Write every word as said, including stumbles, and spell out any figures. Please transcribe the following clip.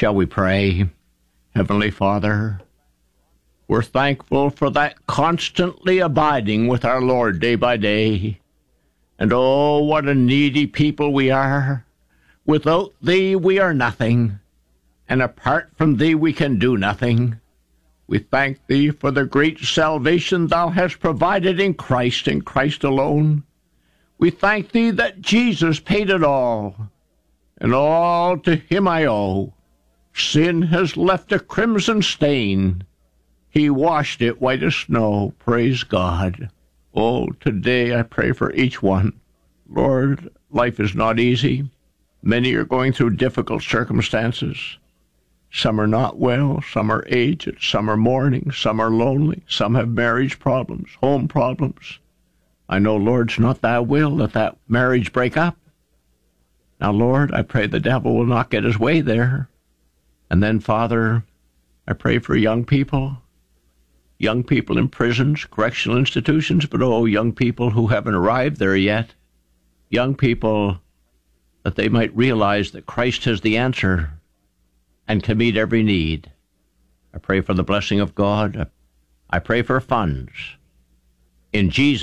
Shall we pray? Heavenly Father, we're thankful for that constantly abiding with our Lord day by day. And oh, what a needy people we are. Without Thee we are nothing, and apart from Thee we can do nothing. We thank Thee for the great salvation Thou hast provided in Christ and Christ alone. We thank Thee that Jesus paid it all, and all to Him I owe. Sin has left a crimson stain. He washed it white as snow. Praise God. Oh, today I pray for each one. Lord, life is not easy. Many are going through difficult circumstances. Some are not well, some are aged, some are mourning, some are lonely, some have marriage problems, home problems. I know, Lord, it's not Thy will that that marriage break up. Now, Lord, I pray the devil will not get his way there. And then, Father, I pray for young people, young people in prisons, correctional institutions, but oh, young people who haven't arrived there yet, young people that they might realize that Christ has the answer and can meet every need. I pray for the blessing of God. I pray for funds. In Jesus'